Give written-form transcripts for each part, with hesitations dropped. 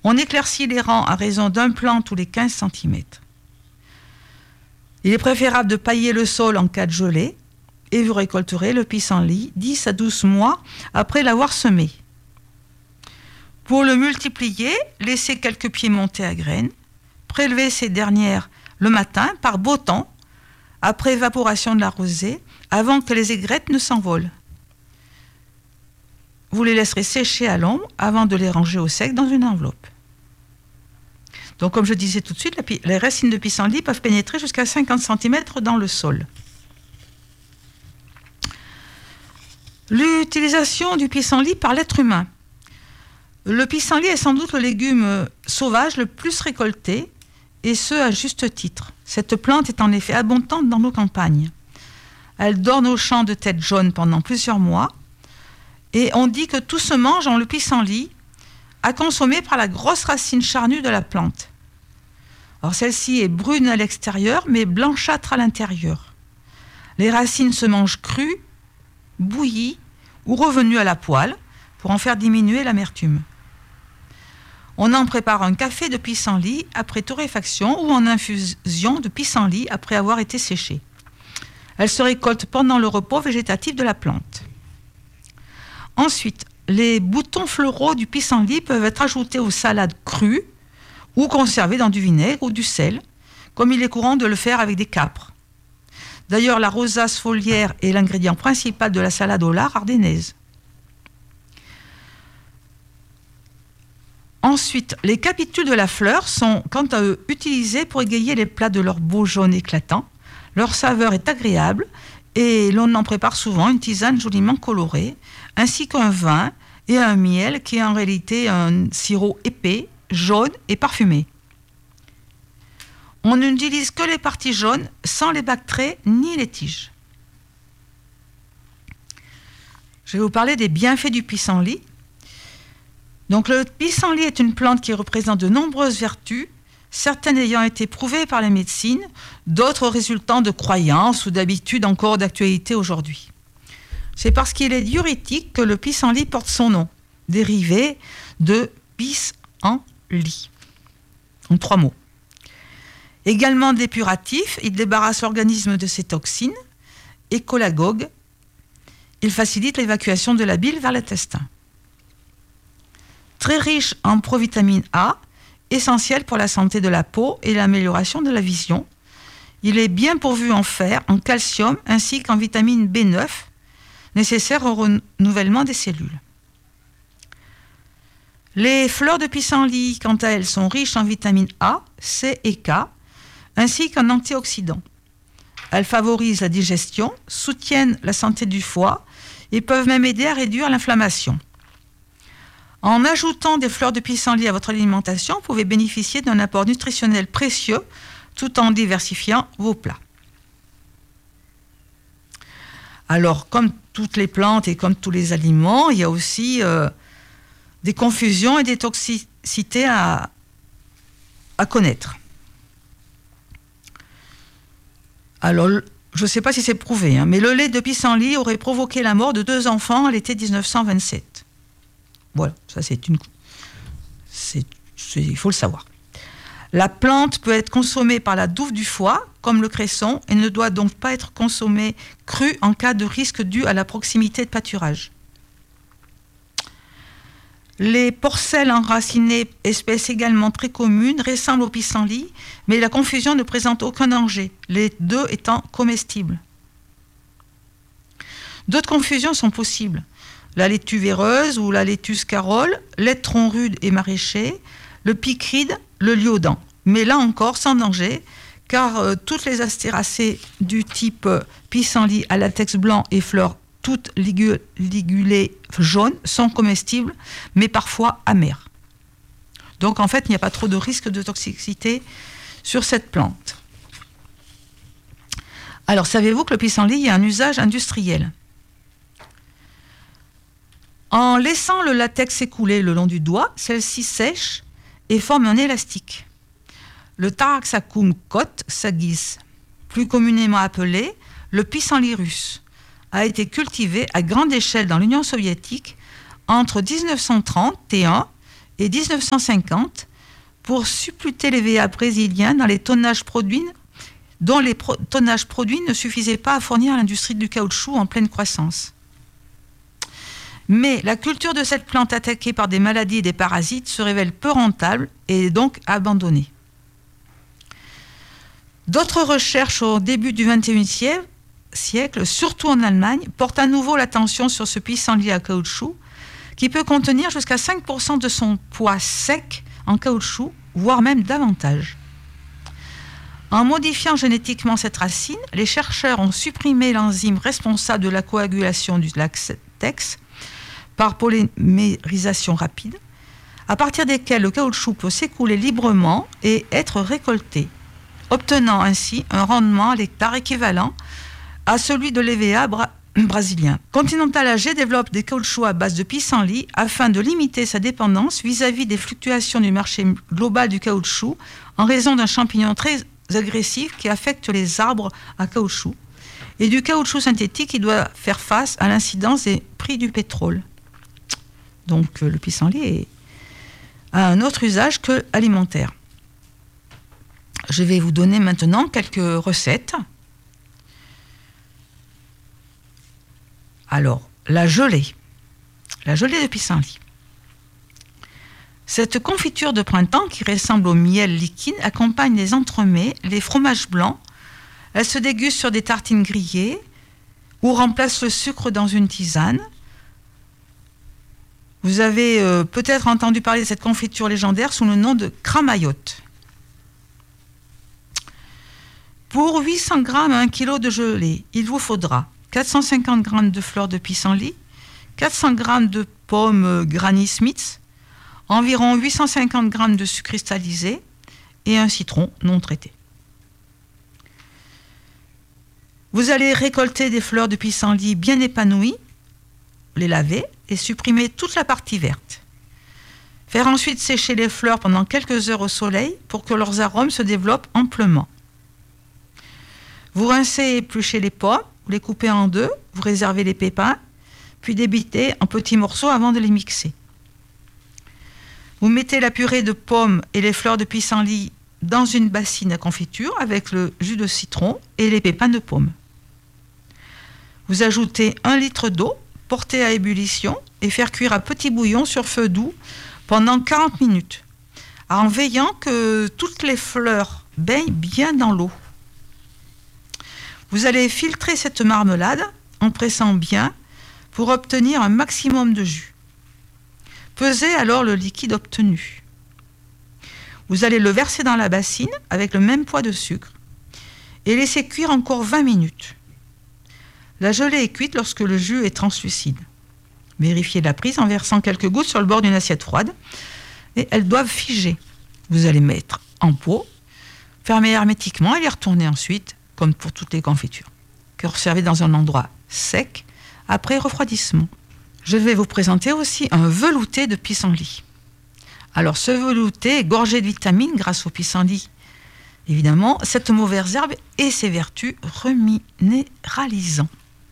On éclaircit les rangs à raison d'un plant tous les 15 cm. Il est préférable de pailler le sol en cas de gelée et vous récolterez le pissenlit 10 à 12 mois après l'avoir semé. Pour le multiplier, laissez quelques pieds monter à graines, prélevez ces dernières le matin par beau temps, après évaporation de la rosée, avant que les aigrettes ne s'envolent. Vous les laisserez sécher à l'ombre avant de les ranger au sec dans une enveloppe. Donc, comme je disais tout de suite, les racines de pissenlit peuvent pénétrer jusqu'à 50 cm dans le sol. L'utilisation du pissenlit par l'être humain. Le pissenlit est sans doute le légume sauvage le plus récolté, et ce à juste titre. Cette plante est en effet abondante dans nos campagnes. Elle dort nos champs de tête jaune pendant plusieurs mois, et on dit que tout se mange en le pissenlit, à consommer par la grosse racine charnue de la plante. Alors celle-ci est brune à l'extérieur, mais blanchâtre à l'intérieur. Les racines se mangent crues, bouillies ou revenues à la poêle pour en faire diminuer l'amertume. On en prépare un café de pissenlit après torréfaction ou en infusion de pissenlit après avoir été séché. Elle se récolte pendant le repos végétatif de la plante. Ensuite, les boutons floraux du pissenlit peuvent être ajoutés aux salades crues ou conservés dans du vinaigre ou du sel, comme il est courant de le faire avec des capres. D'ailleurs, la rosace foliaire est l'ingrédient principal de la salade au lard ardennaise. Ensuite, les capitules de la fleur sont, quant à eux, utilisés pour égayer les plats de leur beau jaune éclatant. Leur saveur est agréable et l'on en prépare souvent une tisane joliment colorée, ainsi qu'un vin et un miel qui est en réalité un sirop épais, jaune et parfumé. On n'utilise que les parties jaunes sans les bactrés ni les tiges. Je vais vous parler des bienfaits du pissenlit. Donc le pissenlit est une plante qui représente de nombreuses vertus, certaines ayant été prouvées par la médecine, d'autres résultant de croyances ou d'habitudes encore d'actualité aujourd'hui. C'est parce qu'il est diurétique que le pissenlit porte son nom, dérivé de pis-en-lit, en 3 mots. Également dépuratif, il débarrasse l'organisme de ses toxines et cholagogue. Il facilite l'évacuation de la bile vers l'intestin. Très riche en provitamine A, essentiel pour la santé de la peau et l'amélioration de la vision. Il est bien pourvu en fer, en calcium ainsi qu'en vitamine B9, nécessaire au renouvellement des cellules. Les fleurs de pissenlit, quant à elles, sont riches en vitamine A, C et K, ainsi qu'en antioxydants. Elles favorisent la digestion, soutiennent la santé du foie et peuvent même aider à réduire l'inflammation. En ajoutant des fleurs de pissenlit à votre alimentation, vous pouvez bénéficier d'un apport nutritionnel précieux tout en diversifiant vos plats. Alors, comme toutes les plantes et comme tous les aliments, il y a aussi des confusions et des toxicités à connaître. Alors, je ne sais pas si c'est prouvé, mais le lait de pissenlit aurait provoqué la mort de 2 enfants à l'été 1927. Voilà, ça il faut le savoir. La plante peut être consommée par la douve du foie, comme le cresson, et ne doit donc pas être consommée crue en cas de risque dû à la proximité de pâturage. Les porcelles enracinées, espèce également très commune, ressemblent au pissenlit, mais la confusion ne présente aucun danger, les deux étant comestibles. D'autres confusions sont possibles. La laitue véreuse ou la laitue scarole, l'étron rude et maraîcher, le picride, le liodon. Mais là encore, sans danger, car toutes les astéracées du type pissenlit à latex blanc et fleurs toutes ligulées jaunes sont comestibles, mais parfois amères. Donc en fait, il n'y a pas trop de risque de toxicité sur cette plante. Alors, savez-vous que le pissenlit a un usage industriel ? En laissant le latex s'écouler le long du doigt, celle-ci sèche et forme un élastique. Le Taraxacum cotte saguis, plus communément appelé le pissenlit russe, a été cultivé à grande échelle dans l'Union soviétique entre 1931 et 1950 pour suppléter l'EVA brésilien dans les tonnages produits, dont les tonnages produits ne suffisaient pas à fournir à l'industrie du caoutchouc en pleine croissance. Mais la culture de cette plante attaquée par des maladies et des parasites se révèle peu rentable et est donc abandonnée. D'autres recherches au début du XXIe siècle, surtout en Allemagne, portent à nouveau l'attention sur ce pissenlit à caoutchouc qui peut contenir jusqu'à 5% de son poids sec en caoutchouc, voire même davantage. En modifiant génétiquement cette racine, les chercheurs ont supprimé l'enzyme responsable de la coagulation du latex par polymérisation rapide, à partir desquels le caoutchouc peut s'écouler librement et être récolté, obtenant ainsi un rendement à l'hectare équivalent à celui de l'EVA brésilien. Continental AG développe des caoutchoucs à base de pissenlit afin de limiter sa dépendance vis-à-vis des fluctuations du marché global du caoutchouc en raison d'un champignon très agressif qui affecte les arbres à caoutchouc et du caoutchouc synthétique qui doit faire face à l'incidence des prix du pétrole. Donc le pissenlit a un autre usage que alimentaire. Je vais vous donner maintenant quelques recettes. Alors, la gelée de pissenlit. Cette confiture de printemps qui ressemble au miel liquide accompagne les entremets, les fromages blancs. Elle se déguste sur des tartines grillées ou remplace le sucre dans une tisane. Vous avez peut-être entendu parler de cette confiture légendaire sous le nom de cramaillotte. Pour 800 g à 1 kg de gelée, il vous faudra 450 g de fleurs de pissenlit, 400 g de pommes Granny Smith, environ 850 g de sucre cristallisé et un citron non traité. Vous allez récolter des fleurs de pissenlit bien épanouies, les laver et supprimer toute la partie verte. Faire ensuite sécher les fleurs pendant quelques heures au soleil pour que leurs arômes se développent amplement. Vous rincez et épluchez les pommes, vous les coupez en deux, vous réservez les pépins, puis débitez en petits morceaux avant de les mixer. Vous mettez la purée de pommes et les fleurs de pissenlit dans une bassine à confiture avec le jus de citron et les pépins de pommes. Vous ajoutez 1 litre d'eau, porter à ébullition et faire cuire à petit bouillon sur feu doux pendant 40 minutes, en veillant que toutes les fleurs baignent bien dans l'eau. Vous allez filtrer cette marmelade en pressant bien pour obtenir un maximum de jus. Pesez alors le liquide obtenu. Vous allez le verser dans la bassine avec le même poids de sucre et laisser cuire encore 20 minutes. La gelée est cuite lorsque le jus est translucide. Vérifiez la prise en versant quelques gouttes sur le bord d'une assiette froide et elles doivent figer. Vous allez mettre en pot, fermer hermétiquement et les retourner ensuite, comme pour toutes les confitures, que servez dans un endroit sec après refroidissement. Je vais vous présenter aussi un velouté de pissenlit. Alors ce velouté est gorgé de vitamines grâce au pissenlit. Évidemment, cette mauvaise herbe et ses vertus reminéralisant.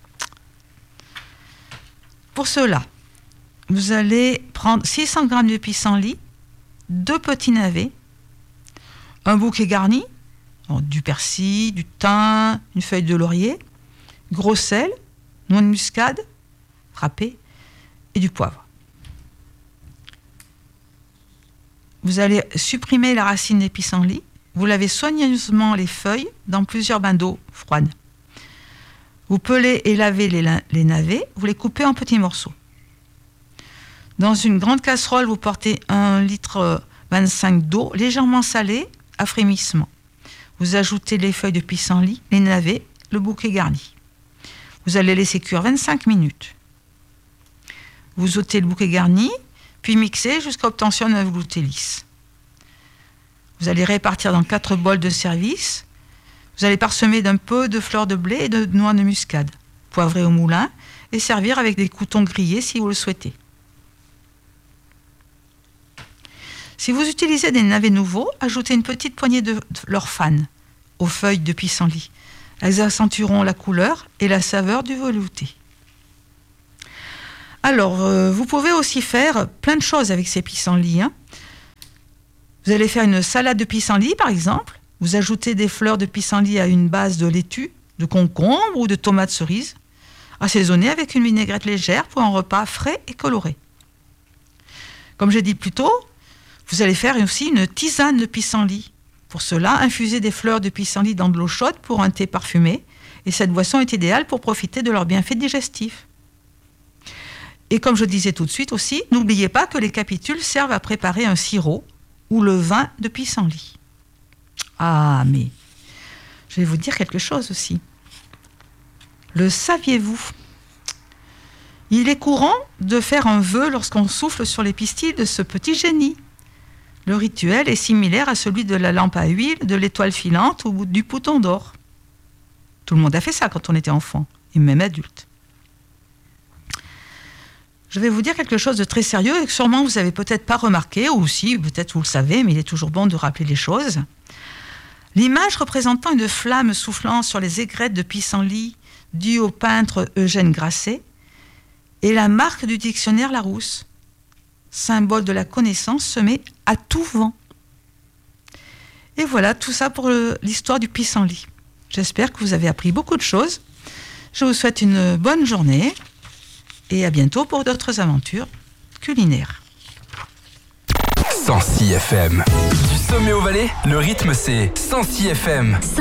Pour cela, vous allez prendre 600 g de pissenlit, 2 petits navets, un bouquet garni, du persil, du thym, une feuille de laurier, gros sel, noix de muscade, râpée et du poivre. Vous allez supprimer la racine des pissenlits. Vous lavez soigneusement les feuilles dans plusieurs bains d'eau froide. Vous pelez et lavez les navets, vous les coupez en petits morceaux. Dans une grande casserole, vous portez 1,25 litre d'eau légèrement salée à frémissement. Vous ajoutez les feuilles de pissenlit, les navets, le bouquet garni. Vous allez laisser cuire 25 minutes. Vous ôtez le bouquet garni, puis mixez jusqu'à obtention d'un velouté lisse. Vous allez répartir dans 4 bols de service. Vous allez parsemer d'un peu de fleurs de blé et de noix de muscade, poivrer au moulin et servir avec des croûtons grillés si vous le souhaitez. Si vous utilisez des navets nouveaux, ajoutez une petite poignée de lorfane aux feuilles de pissenlit. Elles accentueront la couleur et la saveur du velouté. Alors, vous pouvez aussi faire plein de choses avec ces pissenlits. Vous allez faire une salade de pissenlit, par exemple. Vous ajoutez des fleurs de pissenlit à une base de laitue, de concombre ou de tomates cerises, assaisonnées avec une vinaigrette légère pour un repas frais et coloré. Comme j'ai dit plus tôt, vous allez faire aussi une tisane de pissenlit. Pour cela, infusez des fleurs de pissenlit dans de l'eau chaude pour un thé parfumé. Et cette boisson est idéale pour profiter de leurs bienfaits digestifs. Et comme je disais tout de suite aussi, n'oubliez pas que les capitules servent à préparer un sirop ou le vin de pissenlit. Ah, mais je vais vous dire quelque chose aussi. Le saviez-vous ? Il est courant de faire un vœu lorsqu'on souffle sur les pistilles de ce petit génie. Le rituel est similaire à celui de la lampe à huile, de l'étoile filante ou du bouton d'or. Tout le monde a fait ça quand on était enfant, et même adulte. Je vais vous dire quelque chose de très sérieux et que sûrement vous n'avez peut-être pas remarqué, ou si, peut-être vous le savez, mais il est toujours bon de rappeler les choses. L'image représentant une flamme soufflant sur les aigrettes de pissenlit due au peintre Eugène Grasset est la marque du dictionnaire Larousse, symbole de la connaissance semée à tout vent. Et voilà, tout ça pour l'histoire du pissenlit. J'espère que vous avez appris beaucoup de choses. Je vous souhaite une bonne journée et à bientôt pour d'autres aventures culinaires. 106 FM. Du sommet au Valais, le rythme c'est 106 FM.